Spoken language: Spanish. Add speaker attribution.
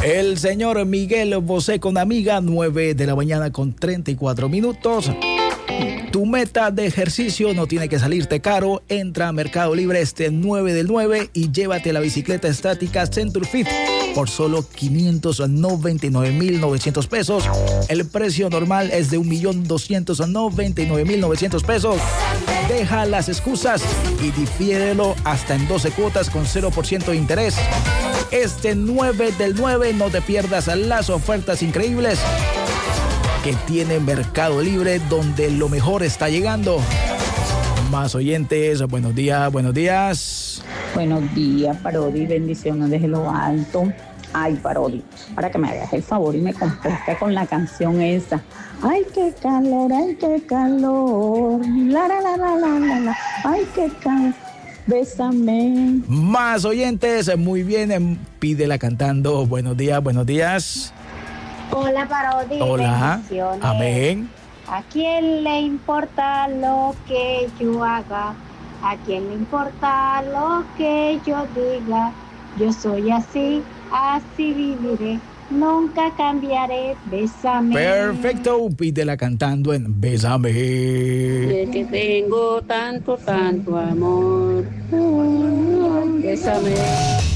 Speaker 1: El señor Miguel Bosé con Amiga, 9 de la mañana con 34 minutos. Tu meta de ejercicio no tiene que salirte caro. Entra a Mercado Libre este 9 del 9 y llévate la bicicleta estática Centur Fit por solo 599,900 pesos. El precio normal es de 1,299,900 pesos. Deja las excusas y difiérelo hasta en 12 cuotas con 0% de interés. Este 9 del 9 no te pierdas las ofertas increíbles que tiene Mercado Libre, donde lo mejor está llegando. Más oyentes, buenos días, buenos días.
Speaker 2: Buenos días, Parodi, bendiciones desde lo alto. Ay, Parodi, para que me hagas el favor y me complazca con la canción esa. Ay, qué calor, la, la, la, la, la, la, la. Ay, qué calor, bésame.
Speaker 1: Más oyentes, muy bien, pídela cantando. Buenos días, buenos días.
Speaker 3: Hola, Parodi.
Speaker 1: Hola.
Speaker 3: Bendiciones.
Speaker 1: Amén.
Speaker 3: ¿A quién le importa lo que yo haga? ¿A quién le importa lo que yo diga? Yo soy así, así viviré. Nunca cambiaré. Bésame.
Speaker 1: Perfecto, pídela cantando en Bésame.
Speaker 4: Es que tengo tanto, tanto amor. Bésame.